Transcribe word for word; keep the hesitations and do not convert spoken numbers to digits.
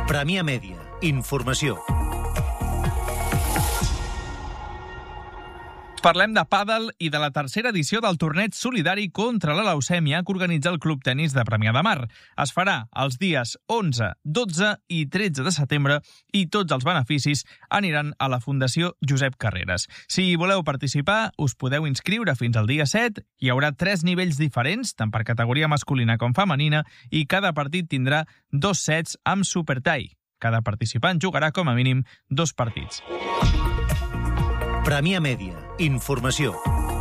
Premià Mèdia. Informació. Parlem de pàdel i de la tercera edició del torneig solidari contra la leucèmia que organitza el Club Tenis de Premià de Mar. Es farà els dies onze, dotze i tretze de setembre i tots els beneficis aniran a la Fundació Josep Carreras. Si voleu participar, us podeu inscriure fins al dia set. Hi haurà tres nivells diferents, tant per categoria masculina com femenina, i cada partit tindrà dos sets amb supertie. Cada participant jugarà com a mínim dos partits. Premià Mèdia. Informació.